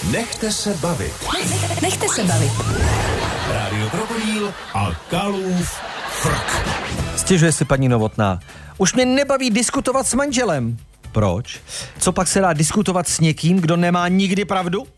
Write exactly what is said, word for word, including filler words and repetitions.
Nechte se bavit. Nechte se bavit. Rádio Krokodýl a Kalův frk. Stěžuje si paní Novotná. Už mě nebaví diskutovat s manželem. Proč? Co pak se dá diskutovat s někým, kdo nemá nikdy pravdu?